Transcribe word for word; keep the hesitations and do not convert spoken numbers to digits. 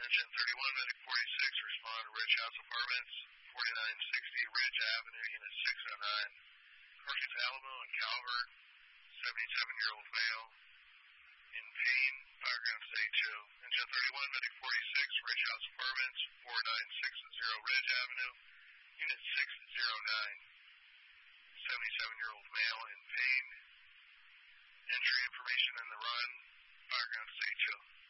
Engine thirty-one, Medic forty-six, respond to Ridge House Apartments, forty-nine sixty Ridge Avenue, Unit six oh nine. Murphy's Alamo and Calvert, seventy-seven-year-old male, in pain, Fireground H O. Engine thirty-one, Medic forty-six, Ridge House Apartments, forty-nine sixty Ridge Avenue, Unit six oh nine. seventy-seven-year-old male in pain. Entry information in the run, Fireground H O.